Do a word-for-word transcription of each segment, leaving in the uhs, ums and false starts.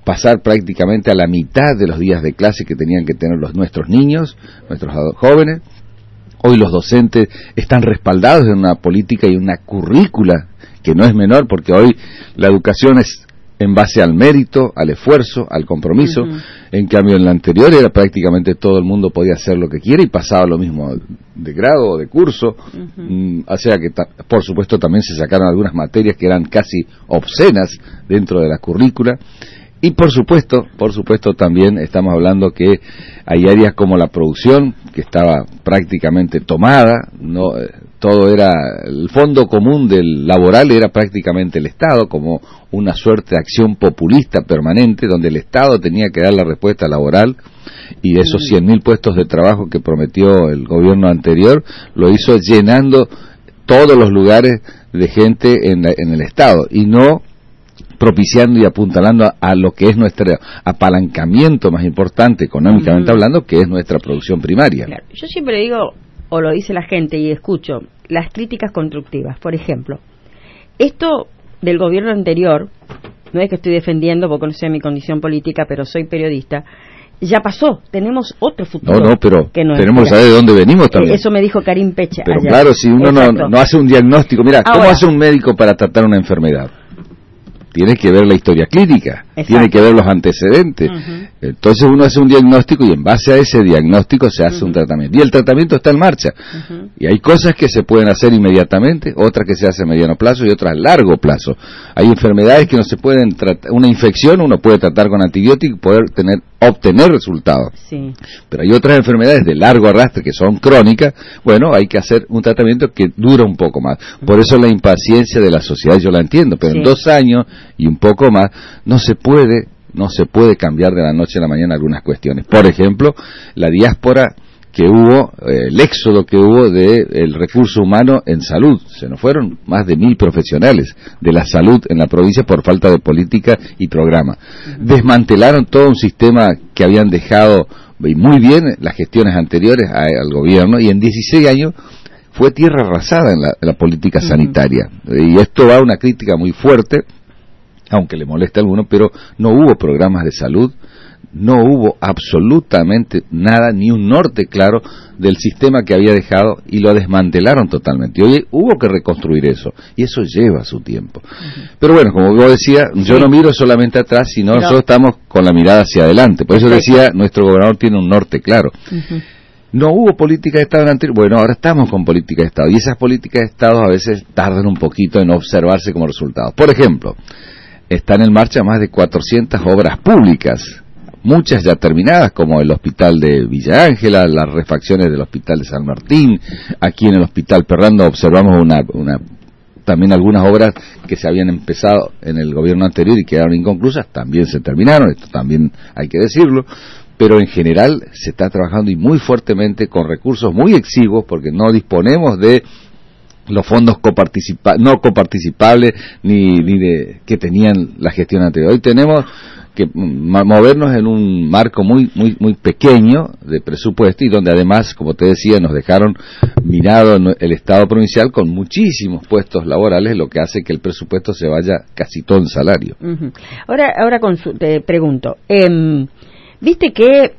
pasar prácticamente a la mitad de los días de clase que tenían que tener los nuestros niños, nuestros jóvenes. Hoy los docentes están respaldados en una política y una currícula que no es menor, porque hoy la educación es en base al mérito, al esfuerzo, al compromiso. Uh-huh. En cambio, en la anterior era prácticamente todo el mundo podía hacer lo que quiere y pasaba lo mismo de grado o de curso. Uh-huh. Mm, o sea que, ta- por supuesto, también se sacaron algunas materias que eran casi obscenas dentro de la currícula. Y por supuesto, por supuesto también estamos hablando que hay áreas como la producción, que estaba prácticamente tomada, no eh, todo era, el fondo común del laboral era prácticamente el Estado, como una suerte de acción populista permanente, donde el Estado tenía que dar la respuesta laboral, y de esos cien mil puestos de trabajo que prometió el gobierno anterior, lo hizo llenando todos los lugares de gente en, la, en el Estado, y no propiciando y apuntalando a, a lo que es nuestro apalancamiento más importante económicamente uh-huh. hablando, que es nuestra producción primaria. Claro. Yo siempre digo, o lo dice la gente y escucho, las críticas constructivas. Por ejemplo, esto del gobierno anterior, no es que estoy defendiendo porque no sé mi condición política, pero soy periodista, ya pasó, tenemos otro futuro. No, no, pero que no tenemos que saber de dónde venimos también. Eso me dijo Karim Pecha. Pero ayer. claro, si uno no, no hace un diagnóstico, mira, ¿cómo Ahora, hace un médico para tratar una enfermedad? Tiene que ver la historia clínica, exacto. Tiene que ver los antecedentes. Uh-huh. Entonces uno hace un diagnóstico y en base a ese diagnóstico se hace uh-huh. un tratamiento. Y el tratamiento está en marcha. Uh-huh. Y hay cosas que se pueden hacer inmediatamente, otras que se hacen a mediano plazo y otras a largo plazo. Hay enfermedades que no se pueden tratar. Una infección uno puede tratar con antibiótico y poder tener, obtener resultados. Sí. Pero hay otras enfermedades de largo arrastre que son crónicas. Bueno, hay que hacer un tratamiento que dura un poco más. Uh-huh. Por eso la impaciencia de la sociedad, yo la entiendo, pero sí. en dos años y un poco más, no se puede, no se puede cambiar de la noche a la mañana algunas cuestiones. Por ejemplo, la diáspora que hubo, eh, el éxodo que hubo del recurso humano en salud. Se nos fueron más de mil profesionales de la salud en la provincia por falta de política y programa. Uh-huh. Desmantelaron todo un sistema que habían dejado muy bien las gestiones anteriores a, al gobierno, y en dieciséis años fue tierra arrasada en la, en la política uh-huh. sanitaria. Y esto va a una crítica muy fuerte, aunque le moleste a alguno, pero no hubo programas de salud, no hubo absolutamente nada, ni un norte claro del sistema que había dejado, y lo desmantelaron totalmente. Y hoy hubo que reconstruir eso, y eso lleva su tiempo. Uh-huh. Pero bueno, como vos decías, sí. yo no miro solamente atrás, sino pero... nosotros estamos con la mirada hacia adelante. Por eso Perfecto. decía, nuestro gobernador tiene un norte claro. Uh-huh. No hubo política de Estado en anterior. Bueno, ahora estamos con política de Estado, y esas políticas de Estado a veces tardan un poquito en observarse como resultados. Por ejemplo, están en marcha más de cuatrocientas obras públicas, muchas ya terminadas, como el hospital de Villa Ángela, las refacciones del hospital de San Martín. Aquí en el hospital Perrando observamos una, una también algunas obras que se habían empezado en el gobierno anterior y quedaron inconclusas, también se terminaron, esto también hay que decirlo. Pero en general se está trabajando y muy fuertemente con recursos muy exiguos, porque no disponemos de los fondos coparticipa no coparticipables ni, ni de que tenían la gestión anterior. Hoy tenemos que movernos en un marco muy muy muy pequeño de presupuesto, y donde además, como te decía, nos dejaron minado el Estado provincial con muchísimos puestos laborales, lo que hace que el presupuesto se vaya casi todo en salario. Uh-huh. Ahora ahora te pregunto, eh, viste que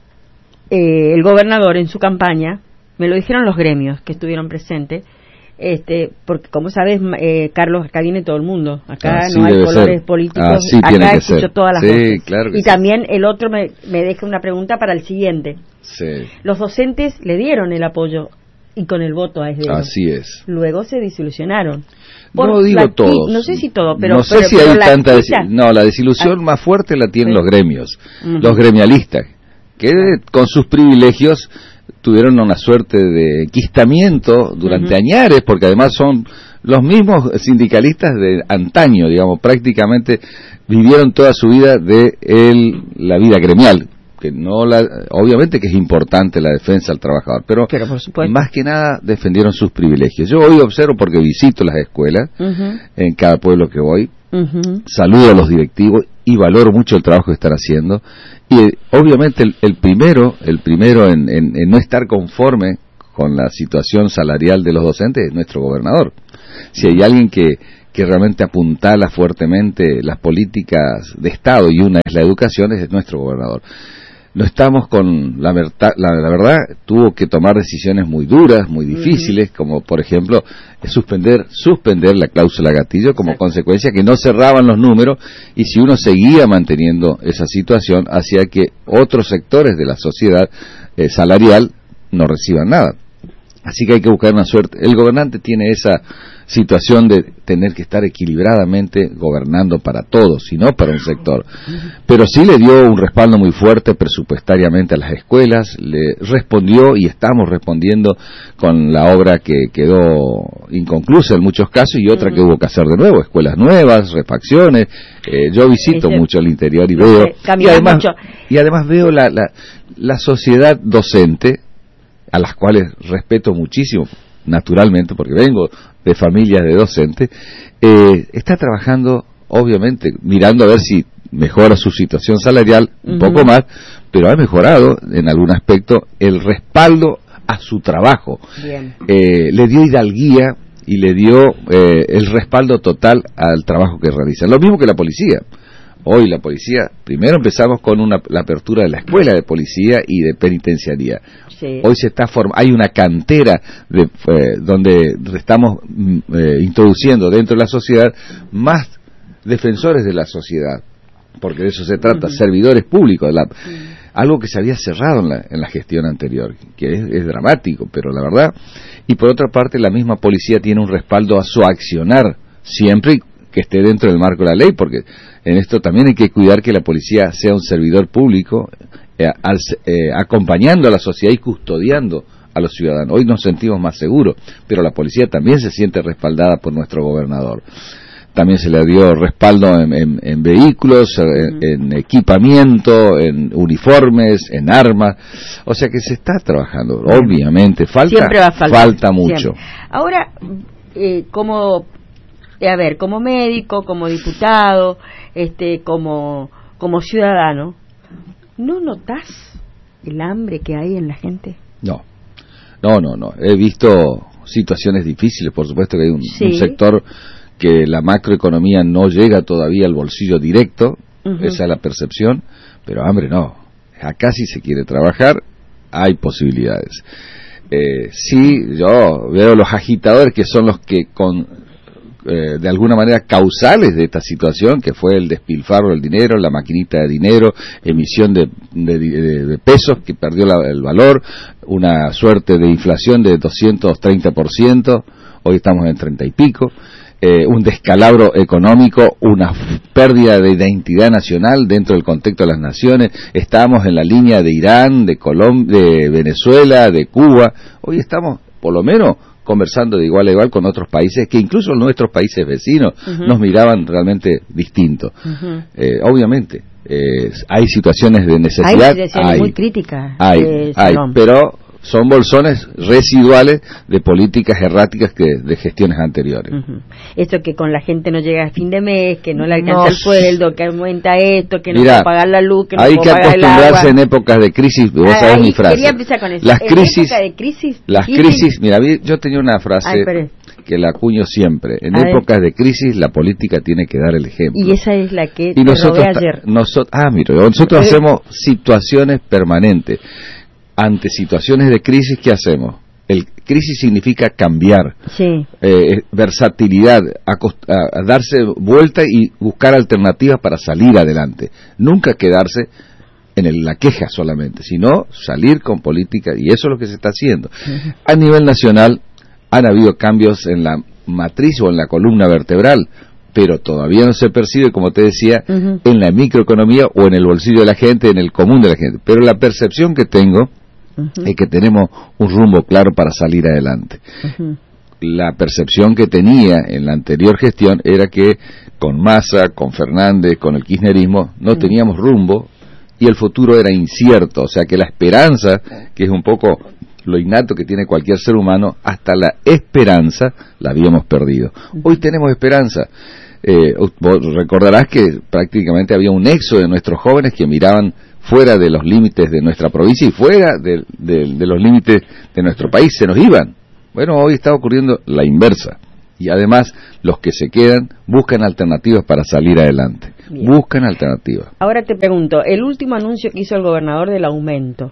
eh, el gobernador en su campaña, me lo dijeron los gremios que estuvieron presentes, Este, porque como sabes, eh, Carlos, acá viene todo el mundo, acá Así no hay colores ser. políticos, Así acá que escucho ser. todas las sí, voces. Claro que y sí. también el otro me, me deja una pregunta para el siguiente. Sí. Los docentes le dieron el apoyo y con el voto a Esdero. Así es. Luego se desilusionaron. No digo la, todos. No sé si todo, pero no sé pero, si pero hay la tanta chica, desi no, la desilusión ah, más fuerte la tienen sí. los gremios, uh-huh. los gremialistas, que con sus privilegios tuvieron una suerte de enquistamiento durante uh-huh. añares, porque además son los mismos sindicalistas de antaño, digamos, prácticamente vivieron toda su vida de el, la vida gremial, que no la, obviamente que es importante la defensa del trabajador, pero, pero por más que nada defendieron sus privilegios. Yo hoy observo, porque visito las escuelas uh-huh. en cada pueblo que voy, uh-huh. saludo a los directivos y valoro mucho el trabajo que están haciendo, y eh, obviamente el, el primero el primero en, en, en no estar conforme con la situación salarial de los docentes es nuestro gobernador. Si hay alguien que que realmente apuntala fuertemente las políticas de Estado, y una es la educación, es nuestro gobernador. No estamos con la, verdad, la, la verdad, tuvo que tomar decisiones muy duras, muy difíciles, uh-huh. como por ejemplo suspender suspender la cláusula gatillo, como Exacto. consecuencia que no cerraban los números, y si uno seguía manteniendo esa situación, hacía que otros sectores de la sociedad eh, salarial no reciban nada. Así que hay que buscar una suerte. El gobernante tiene esa situación de tener que estar equilibradamente gobernando para todos y no para un sector. Pero sí le dio un respaldo muy fuerte presupuestariamente a las escuelas, le respondió y estamos respondiendo con la obra que quedó inconclusa en muchos casos y otra que hubo que hacer de nuevo, escuelas nuevas, refacciones. Eh, yo visito Ese, mucho el interior y veo, y además, mucho. y además veo la, la, la sociedad docente, a las cuales respeto muchísimo, naturalmente, porque vengo de familias de docentes, eh, está trabajando, obviamente, mirando a ver si mejora su situación salarial un uh-huh. poco más, pero ha mejorado en algún aspecto el respaldo a su trabajo. Bien. Eh, le dio hidalguía y le dio eh, el respaldo total al trabajo que realiza. Lo mismo que la policía. Hoy la policía, primero empezamos con una, la apertura de la escuela de policía y de penitenciaría. Sí. Hoy se está form- hay una cantera de, eh, donde estamos eh, introduciendo dentro de la sociedad más defensores de la sociedad, porque de eso se trata, uh-huh. servidores públicos, la, uh-huh. algo que se había cerrado en la, en la gestión anterior, que es, es dramático, pero la verdad. Y por otra parte, la misma policía tiene un respaldo a su accionar siempre que esté dentro del marco de la ley, porque en esto también hay que cuidar que la policía sea un servidor público, eh, al, eh, acompañando a la sociedad y custodiando a los ciudadanos. Hoy nos sentimos más seguros, pero la policía también se siente respaldada por nuestro gobernador. También se le dio respaldo en, en, en vehículos, en, en equipamiento, en uniformes, en armas. O sea que se está trabajando, obviamente. Falta, falta mucho. Siempre. Ahora, eh, como... a ver, como médico, como diputado, este, como como ciudadano, ¿no notás el hambre que hay en la gente? No, no, no, no. He visto situaciones difíciles, por supuesto que hay un, sí. un sector que la macroeconomía no llega todavía al bolsillo directo, uh-huh. esa es la percepción, pero hambre no. Acá si se quiere trabajar, hay posibilidades. Eh, sí, yo veo los agitadores que son los que con Eh, de alguna manera causales de esta situación, que fue el despilfarro del dinero, la maquinita de dinero, emisión de, de, de, de pesos que perdió la, el valor, una suerte de inflación de doscientos treinta por ciento, hoy estamos en treinta y pico, eh, un descalabro económico, una pérdida de identidad nacional dentro del contexto de las naciones. Estábamos en la línea de Irán, de Colombia, de Venezuela, de Cuba. Hoy estamos, por lo menos, conversando de igual a igual con otros países que incluso nuestros países vecinos uh-huh. nos miraban realmente distintos. Uh-huh. Eh, obviamente, eh, hay situaciones de necesidad. Hay situaciones hay, muy críticas. Hay, eh, hay pero son bolsones residuales de políticas erráticas que de gestiones anteriores. Uh-huh. Esto que con la gente no llega a fin de mes, que no le alcanza no, el sueldo, que aumenta esto, que no puede pagar la luz, que no puede pagar el agua. Hay que acostumbrarse en épocas de crisis, vos ah, sabés mi frase. Quería empezar con eso. Las ¿En crisis, época de crisis? Las crisis, mira, yo tenía una frase Ay, que la acuño siempre. En a épocas ver. de crisis la política tiene que dar el ejemplo. Y esa es la que y te nosotros robé ayer. Nosotros, ah, mira, nosotros hacemos situaciones permanentes. Ante situaciones de crisis, ¿qué hacemos? El crisis significa cambiar, sí. eh, versatilidad, a, a, a darse vuelta y buscar alternativas para salir adelante. Nunca quedarse en el, la queja solamente, sino salir con política, y eso es lo que se está haciendo. Uh-huh. A nivel nacional han habido cambios en la matriz o en la columna vertebral, pero todavía no se percibe, como te decía, uh-huh. en la microeconomía o en el bolsillo de la gente, en el común de la gente. Pero la percepción que tengo Uh-huh. es que tenemos un rumbo claro para salir adelante. Uh-huh. La percepción que tenía en la anterior gestión era que con Massa, con Fernández, con el kirchnerismo, no uh-huh. teníamos rumbo y el futuro era incierto. O sea que la esperanza, que es un poco lo innato que tiene cualquier ser humano, hasta la esperanza la habíamos perdido. Uh-huh. Hoy tenemos esperanza. Eh, vos recordarás que prácticamente había un éxodo de nuestros jóvenes que miraban fuera de los límites de nuestra provincia y fuera de, de, de los límites de nuestro país, se nos iban. Bueno, hoy está ocurriendo la inversa. Y además, los que se quedan buscan alternativas para salir adelante. Bien. Buscan alternativas. Ahora te pregunto, el último anuncio que hizo el gobernador del aumento,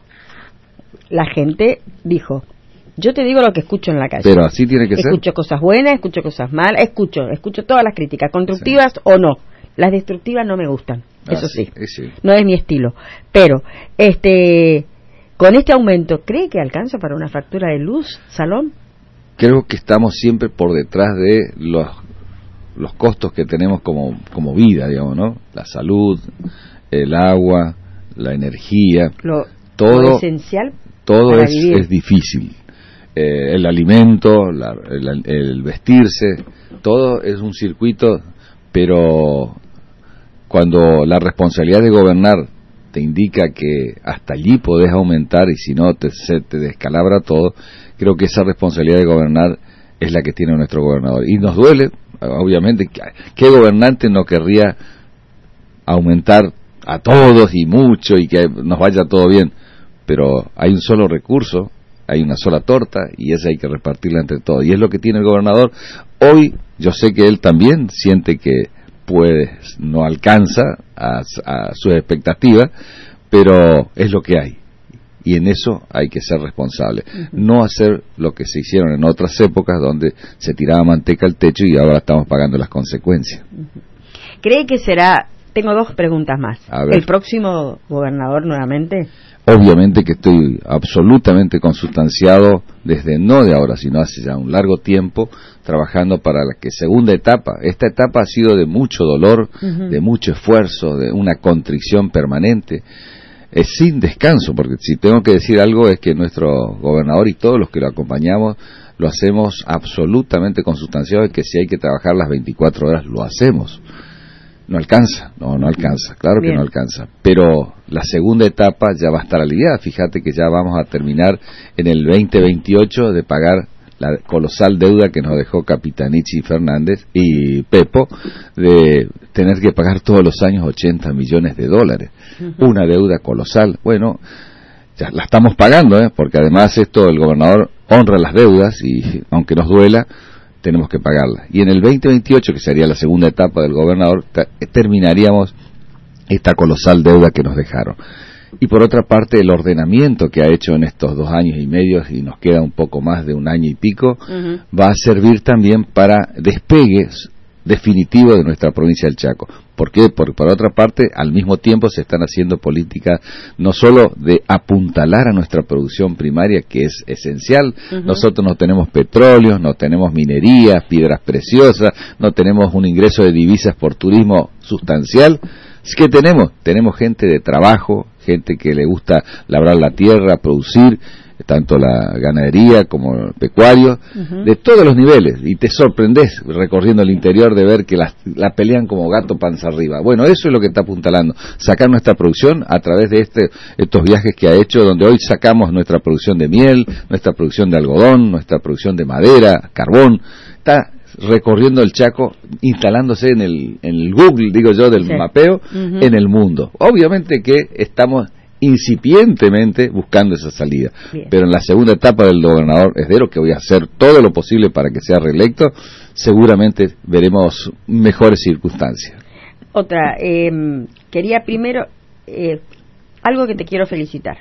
la gente dijo, yo te digo lo que escucho en la calle. Pero así tiene que escucho ser. Escucho cosas buenas, escucho cosas malas, escucho, escucho todas las críticas, constructivas sí. o no. Las destructivas no me gustan, ah, eso sí, sí. sí. No es mi estilo. Pero, este, con este aumento, ¿cree que alcanza para una factura de luz, Salom? Creo que estamos siempre por detrás de los los costos que tenemos como como vida, digamos, ¿no? La salud, el agua, la energía, lo, todo lo esencial todo para es, vivir. es difícil. Eh, el alimento, la, el, el vestirse, todo es un circuito, pero cuando la responsabilidad de gobernar te indica que hasta allí podés aumentar y si no te, se te descalabra todo, creo que esa responsabilidad de gobernar es la que tiene nuestro gobernador. Y nos duele, obviamente, ¿qué gobernante no querría aumentar a todos y mucho y que nos vaya todo bien? Pero hay un solo recurso, hay una sola torta y esa hay que repartirla entre todos. Y es lo que tiene el gobernador. Hoy yo sé que él también siente que puede, no alcanza a, a sus expectativas, pero es lo que hay. Y en eso hay que ser responsable. Uh-huh. No hacer lo que se hicieron en otras épocas donde se tiraba manteca al techo y ahora estamos pagando las consecuencias. Uh-huh. ¿Cree que será, tengo dos preguntas más, el próximo gobernador nuevamente? Obviamente que estoy absolutamente consustanciado desde no de ahora, sino hace ya un largo tiempo, trabajando para la que segunda etapa, esta etapa ha sido de mucho dolor, uh-huh. de mucho esfuerzo, de una contrición permanente, es sin descanso, porque si tengo que decir algo es que nuestro gobernador y todos los que lo acompañamos lo hacemos absolutamente consustanciado, y que si hay que trabajar las veinticuatro horas lo hacemos. No alcanza, no, no alcanza, claro Bien. que no alcanza, pero la segunda etapa ya va a estar aliviada. Fíjate que ya vamos a terminar en el veinte veintiocho de pagar la colosal deuda que nos dejó Capitanichi Fernández y Pepo, de tener que pagar todos los años ochenta millones de dólares, uh-huh. una deuda colosal. Bueno, ya la estamos pagando, ¿eh? Porque además esto, el gobernador honra las deudas y aunque nos duela, tenemos que pagarla. Y en el veinte veintiocho, que sería la segunda etapa del gobernador, ta- terminaríamos esta colosal deuda que nos dejaron. Y por otra parte, el ordenamiento que ha hecho en estos dos años y medio, y nos queda un poco más de un año y pico, uh-huh. va a servir también para despegues definitivo de nuestra provincia del Chaco. ¿Por qué? Porque por otra parte, al mismo tiempo se están haciendo políticas no solo de apuntalar a nuestra producción primaria, que es esencial. Uh-huh. Nosotros no tenemos petróleo, no tenemos minería, piedras preciosas, no tenemos un ingreso de divisas por turismo sustancial. ¿Qué tenemos? Tenemos gente de trabajo, gente que le gusta labrar la tierra, producir, tanto la ganadería como el pecuario, uh-huh. de todos los niveles, y te sorprendes recorriendo el interior de ver que la, la pelean como gato panza arriba. Bueno, eso es lo que está apuntalando, sacar nuestra producción a través de este estos viajes que ha hecho, donde hoy sacamos nuestra producción de miel, nuestra producción de algodón, nuestra producción de madera, carbón. Está recorriendo el Chaco, instalándose en el, en el Google, digo yo, del sí. mapeo, uh-huh. en el mundo. Obviamente que estamos incipientemente buscando esa salida. Bien. Pero en la segunda etapa del gobernador Esdero, que voy a hacer todo lo posible para que sea reelecto, seguramente veremos mejores circunstancias. Otra, eh, quería primero, eh, algo que te quiero felicitar.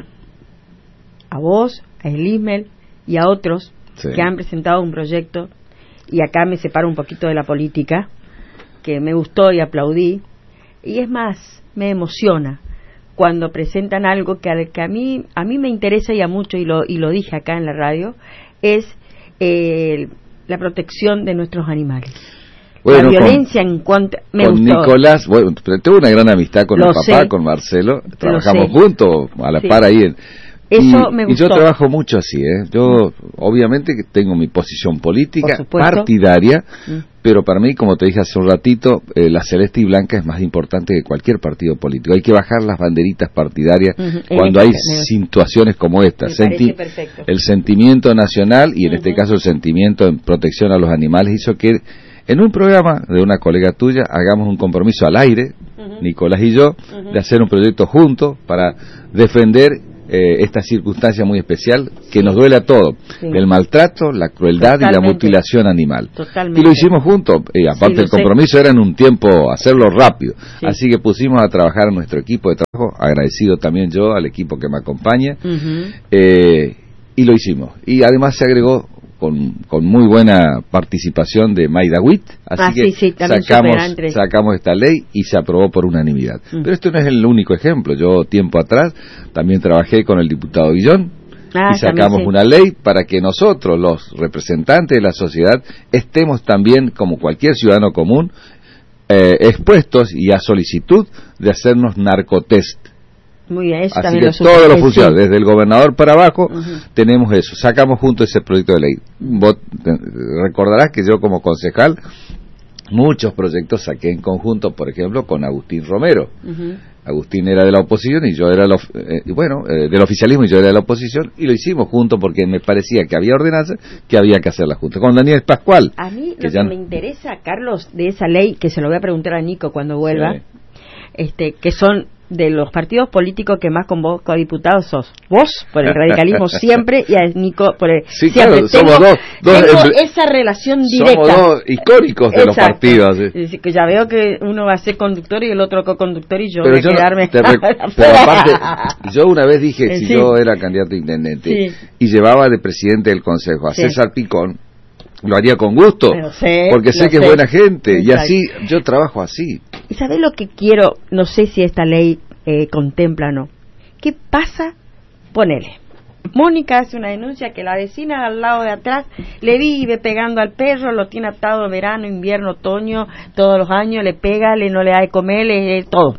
A vos, a Elismel y a otros sí. que han presentado un proyecto, y acá me separo un poquito de la política, que me gustó y aplaudí, y es más, me emociona cuando presentan algo que a, que a mí a mí me interesa y a mucho, y lo y lo dije acá en la radio, es eh, la protección de nuestros animales. Bueno, la violencia con, en cuanto me con gustó. Nicolás, bueno, tengo una gran amistad con lo el papá, sé, con Marcelo, trabajamos juntos a la sí. par ahí en, Eso y, me gustó. Y yo trabajo mucho así, ¿eh? Yo obviamente que tengo mi posición política partidaria, mm. pero para mí, como te dije hace un ratito, eh, la celeste y blanca es más importante que cualquier partido político. Hay que bajar las banderitas partidarias uh-huh. cuando hay me, situaciones como esta. Senti- el sentimiento nacional y en uh-huh. este caso el sentimiento en protección a los animales hizo que en un programa de una colega tuya hagamos un compromiso al aire, uh-huh. Nicolás y yo, uh-huh. de hacer un proyecto juntos para defender eh, esta circunstancia muy especial que sí. nos duele a todos, sí. el maltrato, la crueldad Totalmente. y la mutilación animal. Totalmente. Y lo hicimos juntos, y aparte sí, el compromiso sé. era en un tiempo hacerlo rápido, sí. así que pusimos a trabajar a nuestro equipo de trabajo, agradecido también yo al equipo que me acompaña, uh-huh. eh, y lo hicimos. Y además se agregó Con, con muy buena participación de Mayda Witt, así ah, que sí, sí, sacamos, sacamos esta ley y se aprobó por unanimidad. Mm. Pero esto no es el único ejemplo. Yo tiempo atrás también trabajé con el diputado Guillón ah, y sacamos sí. una ley para que nosotros, los representantes de la sociedad, estemos también, como cualquier ciudadano común, eh, expuestos y a solicitud de hacernos narcotest. Muy bien, eso Así que lo todos los funcionarios, sí. desde el gobernador para abajo, uh-huh. tenemos eso. Sacamos juntos ese proyecto de ley. Vos recordarás que yo como concejal muchos proyectos saqué en conjunto, por ejemplo, con Agustín Romero. Uh-huh. Agustín era de la oposición y yo era lo, eh, bueno, eh, del oficialismo y yo era de la oposición, y lo hicimos juntos porque me parecía que había ordenanza, que había que hacerla juntos. Con Daniel Pascual. A mí que lo ya... que me interesa, Carlos, de esa ley, que se lo voy a preguntar a Nico cuando vuelva, sí. este, que son de los partidos políticos que más convoco a diputados sos vos por el radicalismo siempre y a Nico por el sí, siempre. Claro, somos tengo, dos, dos tengo emble- esa relación directa, somos dos icónicos de Exacto. los partidos, sí. Es decir, que ya veo que uno va a ser conductor y el otro co-conductor y yo pero voy yo a quedarme no, rec- pero aparte yo una vez dije si sí. yo era candidato a intendente sí. y llevaba de presidente del consejo a sí. César Picón, lo haría con gusto, sé, porque sé que sé. es buena gente. Exacto. Y así yo trabajo así. ¿Y sabés lo que quiero? No sé si esta ley eh, contempla o no. ¿Qué pasa? Ponele. Mónica hace una denuncia que la vecina al lado de atrás le vive pegando al perro, lo tiene atado verano, invierno, otoño, todos los años, le pega, le no le da de comer, le, todo.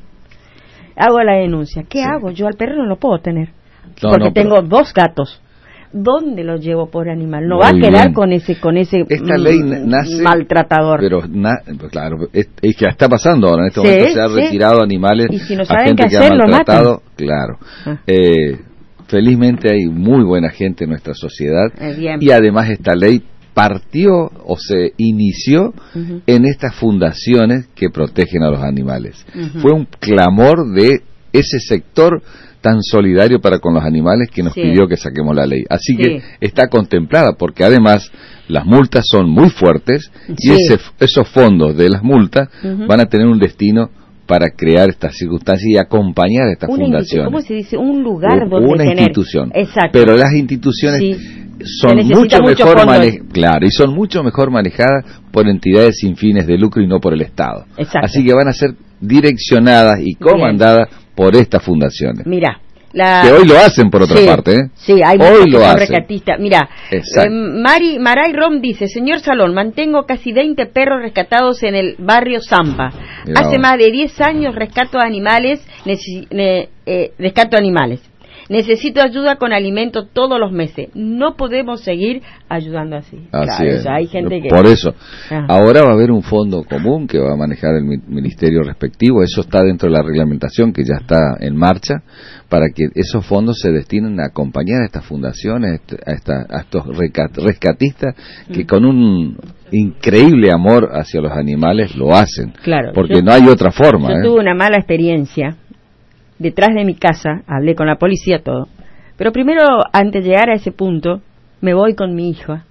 Hago la denuncia. ¿Qué sí. hago? Yo al perro no lo puedo tener. No, porque no, tengo pero... dos gatos. ¿Dónde lo llevo por animal? No Muy va a quedar bien. con ese con ese Esta ley nace, maltratador. Pero na, claro, es, es que está pasando ahora. En este sí, momento se han sí. retirado animales y si no a saben gente qué que hacer, ha maltratado. Lo matan. Claro. Ah. Eh, felizmente hay muy buena gente en nuestra sociedad eh, y además esta ley partió o se inició uh-huh. en estas fundaciones que protegen a los animales. Uh-huh. Fue un clamor de ese sector tan solidario para con los animales que nos sí. pidió que saquemos la ley. Así sí. que está contemplada, porque además las multas son muy fuertes y sí. ese, esos fondos de las multas uh-huh. van a tener un destino para crear estas circunstancias y acompañar a estas una fundaciones. ¿Cómo se dice? Un lugar donde una tener... institución. Exacto. Pero las instituciones sí. son mucho mejor manejadas, claro, y son mucho mejor manejadas por entidades sin fines de lucro y no por el Estado. Exacto. Así que van a ser direccionadas y comandadas Bien. por estas fundaciones. Mira, la... que hoy lo hacen por otra sí, parte, ¿eh? Sí, hay hoy lo hacen. Rescatistas. Mira, eh, Mari Maray Rom dice, señor Salón, mantengo casi veinte perros rescatados en el barrio Zampa. Mira, Hace más de diez años rescato animales, neces- ne- eh, rescato animales. Necesito ayuda con alimento todos los meses. No podemos seguir ayudando así. Así claro, es. O sea, hay gente que... Por eso. Ah. Ahora va a haber un fondo común que va a manejar el ministerio respectivo. Eso está dentro de la reglamentación que ya está en marcha, para que esos fondos se destinen a acompañar a estas fundaciones, a, esta, a estos rescatistas que mm. con un increíble amor hacia los animales lo hacen. Claro. Porque yo, no hay otra forma. Yo ¿eh? tuve una mala experiencia. Detrás de mi casa, hablé con la policía, todo. Pero primero, antes de llegar a ese punto, me voy con mi hija.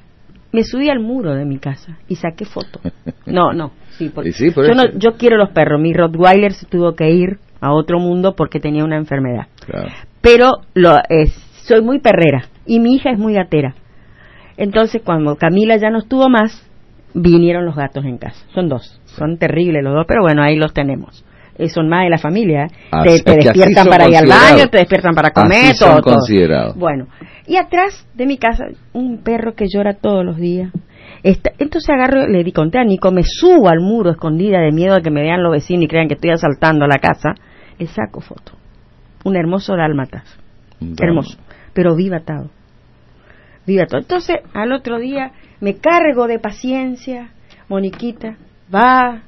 Me subí al muro de mi casa y saqué fotos. No, no, sí, porque sí, por yo, no, yo quiero los perros. Mi Rottweiler se tuvo que ir a otro mundo porque tenía una enfermedad. Claro. Pero lo, eh, soy muy perrera y mi hija es muy gatera. Entonces, cuando Camila ya no estuvo más, vinieron los gatos en casa. Son dos, son terribles los dos, pero bueno, ahí los tenemos. Son más de la familia, así, te, te despiertan para ir al baño, te despiertan para comer, así todo, son todo. Considerados. Bueno, y atrás de mi casa, un perro que llora todos los días. Esta, entonces agarro, le di conté a Nico, me subo al muro escondida de miedo a que me vean los vecinos y crean que estoy asaltando a la casa, le saco foto. Un hermoso dálmatas, no. hermoso, pero viva atado, viva atado. Entonces, al otro día, me cargo de paciencia, Moniquita, va...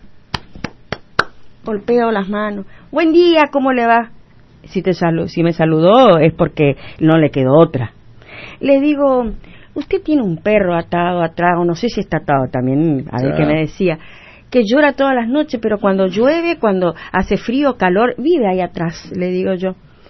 golpeo las manos. Buen día, ¿cómo le va? Si te salu- si me saludó es porque no le quedó otra. Le digo, usted tiene un perro atado atrás, o no sé si está atado también, a ver qué me decía, que llora todas las noches, pero cuando llueve, cuando hace frío, calor, vive ahí atrás, le digo yo.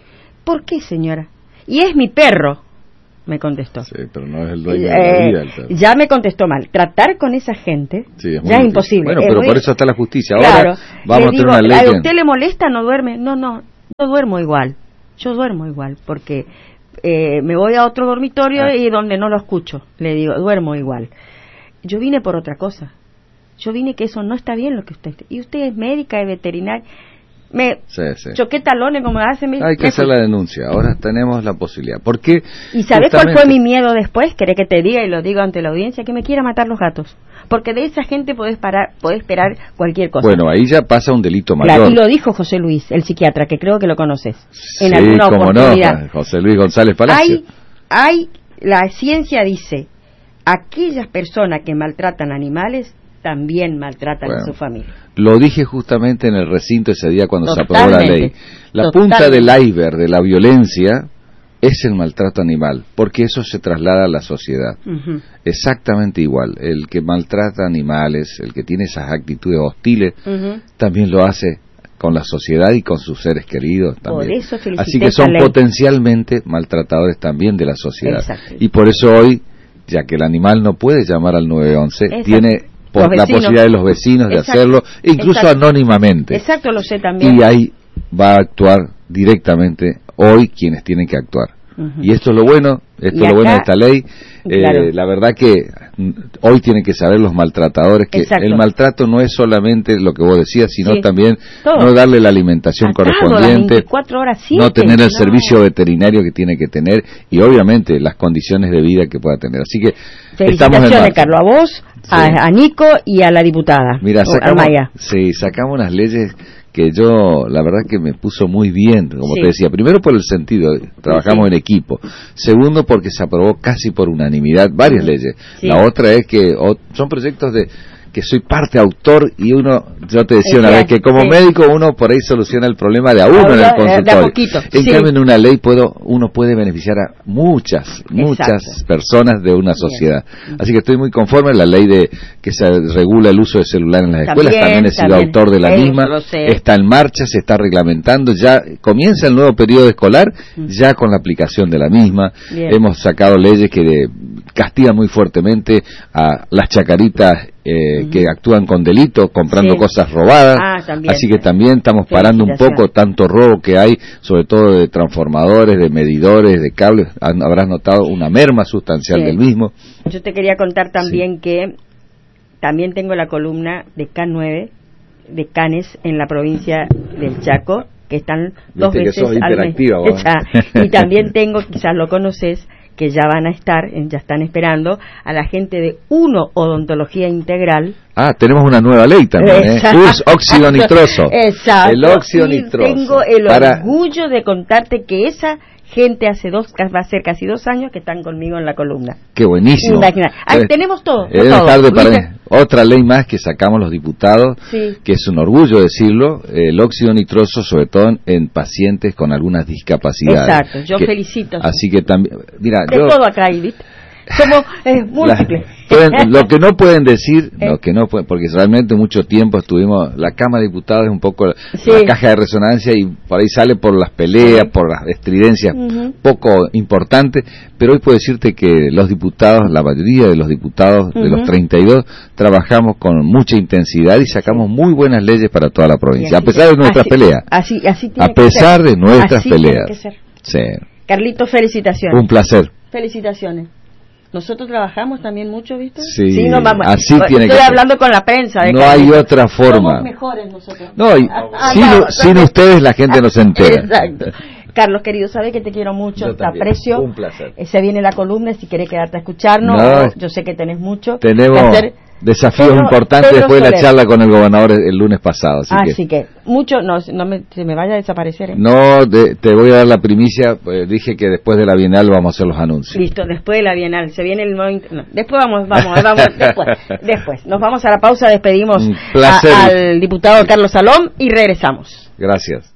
¿Por qué, señora? Y es mi perro, me contestó. Sí, pero no es el dueño eh, de la vida. El perro. Ya me contestó mal. Tratar con esa gente sí, es ya es imposible. Bueno, es pero muy... por eso está la justicia. Claro, ahora vamos a tener una ley. ¿A usted le molesta? ¿No duerme? No, no, yo duermo igual. Yo duermo igual, porque eh, me voy a otro dormitorio ah. y donde no lo escucho. Le digo, duermo igual. Yo vine por otra cosa. Yo vine que eso no está bien lo que usted... Y usted es médica, es veterinaria... Me sí, sí. choqué talones como hace mi... Hay que hacer la denuncia, ahora tenemos la posibilidad. Porque ¿Y sabes justamente... cuál fue mi miedo después? ¿Querés que te diga y lo digo ante la audiencia? Que me quiera matar los gatos. Porque de esa gente podés, parar, podés esperar cualquier cosa. Bueno, ahí ya pasa un delito mayor. Claro, y lo dijo José Luis, el psiquiatra, que creo que lo conoces. Sí, en alguna cómo oportunidad. No, José Luis González Palacio. Hay, hay, la ciencia dice, aquellas personas que maltratan animales también maltratan bueno, a su familia. Lo dije justamente en el recinto ese día cuando Totalmente, se aprobó la ley. La totalmente. punta del iceberg de la violencia es el maltrato animal, porque eso se traslada a la sociedad. Uh-huh. Exactamente igual. El que maltrata animales, el que tiene esas actitudes hostiles, uh-huh. también lo hace con la sociedad y con sus seres queridos también. Por eso Así que son potencialmente maltratadores también de la sociedad. Exacto. Y por eso hoy, ya que el animal no puede llamar al nueve once, Exacto. tiene por la posibilidad de los vecinos de Exacto. hacerlo, incluso Exacto. anónimamente. Exacto, lo sé también. Y ahí va a actuar directamente hoy quienes tienen que actuar. Uh-huh. Y esto es lo bueno, esto es lo bueno de esta ley. Claro. Eh, la verdad que hoy tienen que saber los maltratadores que Exacto. el maltrato no es solamente lo que vos decías, sino sí. también Todo. no darle la alimentación Atado, correspondiente, veinticuatro horas siete, no tener el no. servicio veterinario que tiene que tener y obviamente las condiciones de vida que pueda tener. Así que estamos en marcha. Carlos, a vos, sí. a, a Nico y a la diputada. Mira, sacamos, sí, sacamos unas leyes que yo, la verdad que me puso muy bien, como sí. te decía, primero por el sentido, trabajamos sí. en equipo, segundo porque se aprobó casi por unanimidad varias sí. leyes, sí. la otra es que o, son proyectos de que soy parte autor y uno, yo te decía una vez que como sí. médico uno por ahí soluciona el problema de a uno Ahora, en el consultorio. De a poquito. En sí. cambio en una ley puedo, uno puede beneficiar a muchas, muchas Exacto. personas de una sociedad. Bien. Así que estoy muy conforme. La ley de que se regula el uso de celular en las también, escuelas, también he sido también. autor de la eh, misma. Está en marcha, se está reglamentando, ya comienza el nuevo periodo escolar, mm. ya con la aplicación de la misma. Bien. Hemos sacado leyes que de, castigan muy fuertemente a las chacaritas Eh, uh-huh. que actúan con delito, comprando sí. cosas robadas, ah, también, así que también estamos parando un poco tanto robo que hay, sobre todo de transformadores, de medidores, de cables, habrás notado una merma sustancial sí. del mismo. Yo te quería contar también sí. que también tengo la columna de K nueve, de Canes en la provincia del Chaco, que están dos Viste veces que sos al mes. vos. Y también tengo, quizás lo conoces, que ya van a estar, ya están esperando a la gente de Uno Odontología Integral. Ah, tenemos una nueva ley también, ¿eh? Us óxido nitroso. Exacto. El óxido nitroso. Y tengo el Para... orgullo de contarte que esa gente hace dos, va a ser casi dos años que están conmigo en la columna. Qué buenísimo. Imagina. Ah, eh, tenemos todo. Es todo tarde para otra ley más que sacamos los diputados, sí. que es un orgullo decirlo, el óxido nitroso, sobre todo en, en pacientes con algunas discapacidades. Exacto, yo que, felicito. Así que también, mira, de yo, todo acá hay, ¿viste? Somos eh, múltiples. Pueden, lo que no pueden decir, lo que no pueden, porque realmente mucho tiempo estuvimos, la Cámara de Diputados es un poco sí. la caja de resonancia y por ahí sale por las peleas, sí. por las estridencias uh-huh. poco importantes, pero hoy puedo decirte que los diputados, la mayoría de los diputados uh-huh. de los treinta y dos, trabajamos con mucha intensidad y sacamos muy buenas leyes para toda la provincia, a pesar de nuestras así, peleas. Así, así a pesar que ser. de nuestras así peleas. Tiene que ser. Sí. Carlitos, felicitaciones. Un placer. Felicitaciones. Nosotros trabajamos también mucho, ¿viste? Sí, sí no, vamos. así Estoy tiene que Estoy hablando con la prensa. De no hay otra forma. Somos mejores nosotros. No, y, ah, sin, no, sin no, ustedes la gente no se entera. Exacto. Carlos, querido, sabes que te quiero mucho, yo te también. aprecio. Un placer. Eh, se viene la columna, si querés quedarte a escucharnos, no, yo sé que tenés mucho. Tenemos que hacer. Desafíos Pedro, importantes Pedro después Soler. De la charla con el gobernador el lunes pasado. Así, así que, que mucho, no, no me, se me vaya a desaparecer. ¿eh? No, de, te voy a dar la primicia, pues dije que después de la Bienal vamos a hacer los anuncios. Listo, después de la Bienal, se viene el nuevo... No, después vamos, vamos, vamos, después, después. Nos vamos a la pausa, despedimos a, al diputado Carlos Salom y regresamos. Gracias.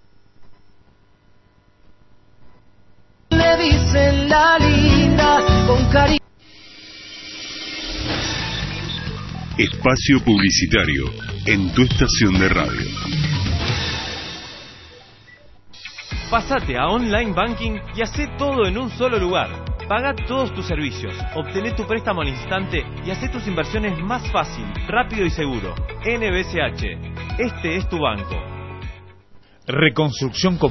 Le dicen la linda con cariño. Espacio publicitario en tu estación de radio. Pásate a Online Banking y hacé todo en un solo lugar. Paga todos tus servicios, obtené tu préstamo al instante y hacé tus inversiones más fácil, rápido y seguro. N B C H, este es tu banco. Reconstrucción